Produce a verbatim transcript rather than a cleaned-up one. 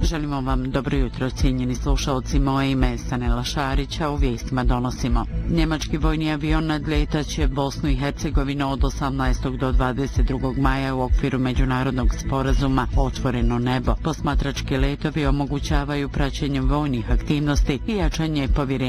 Želimo vam dobro jutro, cijenjeni slušalci. Moje ime je Sanela Šarić, a u vijestima donosimo. Njemački vojni avion nadletaće Bosnu i Hercegovinu od osamnaestog do dvadeset drugog maja u okviru međunarodnog sporazuma Otvoreno nebo. Posmatrački letovi omogućavaju praćenje vojnih aktivnosti i jačanje povjerenja